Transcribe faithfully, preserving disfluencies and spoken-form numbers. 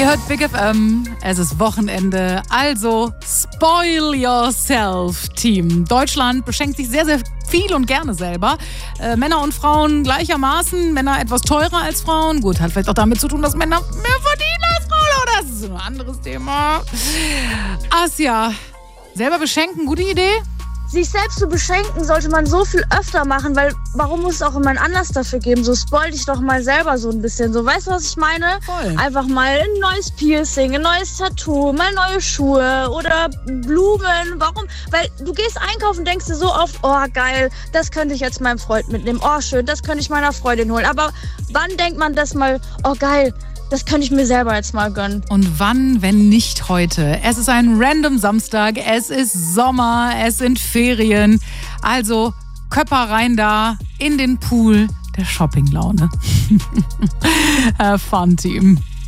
hört Big F M, es ist Wochenende, also spoil yourself, Team. Deutschland beschenkt sich sehr, sehr viel und gerne selber. Äh, Männer und Frauen gleichermaßen, Männer etwas teurer als Frauen. Gut, hat vielleicht auch damit zu tun, dass Männer mehr verdienen als Frauen, aber das ist ein anderes Thema. Asja, selber beschenken, gute Idee? Sich selbst zu beschenken sollte man so viel öfter machen, weil warum muss es auch immer einen Anlass dafür geben? So spoil dich doch mal selber so ein bisschen. So, weißt du, was ich meine? Voll. Einfach mal ein neues Piercing, ein neues Tattoo, mal neue Schuhe oder Blumen. Warum? Weil du gehst einkaufen und denkst dir so oft, oh geil, das könnte ich jetzt meinem Freund mitnehmen. Oh schön, das könnte ich meiner Freundin holen. Aber wann denkt man das mal, oh geil, das könnte ich mir selber jetzt mal gönnen. Und wann, wenn nicht heute? Es ist ein random Samstag, es ist Sommer, es sind Ferien. Also Köpper rein da in den Pool der Shoppinglaune. Fun Team.